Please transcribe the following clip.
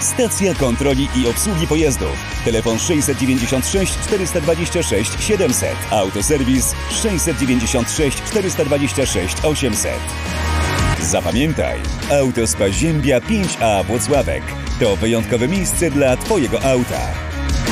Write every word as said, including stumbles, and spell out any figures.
Stacja kontroli i obsługi pojazdów. Telefon sześćset dziewięćdziesiąt sześć czterysta dwadzieścia sześć siedemset. Autoserwis sześćset dziewięćdziesiąt sześć czterysta dwadzieścia sześć osiemset. Zapamiętaj, Autospa Ziębia pięć A Włocławek to wyjątkowe miejsce dla Twojego auta.